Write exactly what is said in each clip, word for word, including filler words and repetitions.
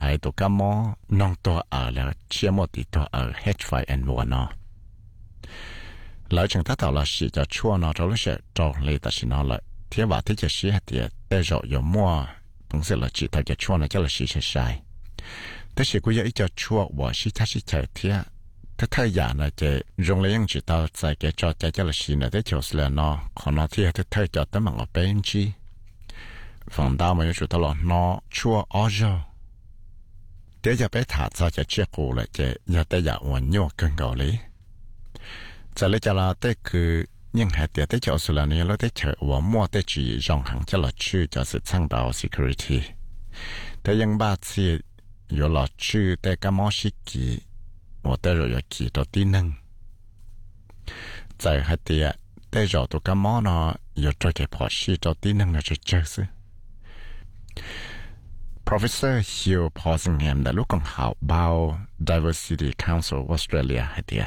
hai tụ cá mò nông to ở là chia một tí to ở H five N one nó lỡ chẳng ta tạo là chỉ cho chua nó cho lúc sẽ cho lấy ta chỉ nó lại thế và thế chỉ chỉ hạt tiền để rồi有mua cũng sẽ là chỉ thay cho chua nó cho là chỉ sẽ sai thế chỉ cũng ít cho chua và chỉ ta chỉ chạy thế thế thời gian là chỉ dùng lấy những chỉ tao tại cái cho chạy cho là chỉ là thế chỗ là nó còn nó thì thế thời cho tới mà ở bên chi phòng đào mà chủ tao là nó chua ở rồi để cho bé thả cho cho chiếc cổ lại chỉ giờ tới giờ hoàn nhọ cân gạo lý giờ lấy cho là tới cứ nhưng hạt tiền tới chỗ là này nó tới chợ và mua tới chỉ dòng hàng cho là chữ cho sự sang đào security tới những ba次有了chữ tới cái món xí kỳ我tới rồi有kỳ到tí nâng giờ hạt tiền tới rồi tụi cái món nó有cho cái bỏ xí到tí nâng là cho chơi chứ Professor Hugh Possingham đã lúc còn học bao Diversity Council Australia hạt tiền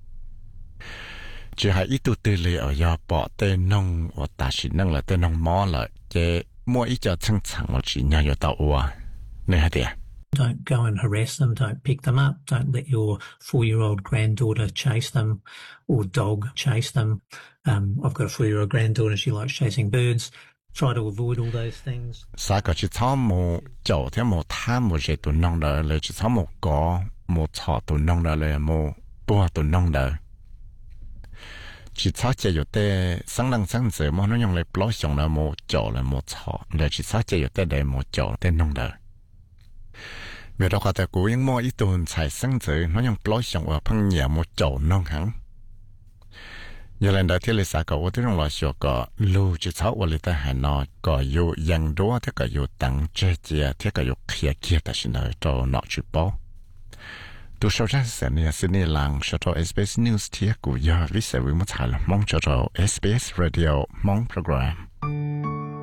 chỉ hay ít tu tư liệu ở do bỏ tên nông và ta chỉ nâng là tên nông mỏ lại chế mua ít cho chân chẳng là chỉ nhau ở tàu à này hả tiệt Don't go and harass them, don't pick them up, don't let your four-year-old granddaughter chase them or dog chase them. Um, I've got a four-year-old granddaughter, she likes chasing birds. Try to avoid all those things. Sao có chỉ tháo một chỗ theo một tham một chế tụ nông đời là chỉ tháo một cỏ một thọ tụ nông đời là một bùa tụ nông đời chỉ tháo chếอยู่แต่sáng năng sáng giờ mà nó dùng lại bỏ xong là một chỗ là một thọ là chỉ tháo chếอยู่แต่để một chỗ để nông đời vì đó có thể cố gắng mua ít tuần xài sáng giờ nó dùng bỏ xong ở phân nhà một chỗ nông hẳn giờ lần đầu tiên là sao có tôi nói là số có lưu chỉ tháo vào lại hay nó có yêu yang đó thế có yêu tăng chế chế thế có yêu kia kia ta xin nói cho nó chịu bỏ tôi sau đó sẽ này xin này lang cho cho S B S News thiệt của giờ lý sẽ với một thằng mong cho cho S B S Radio mong program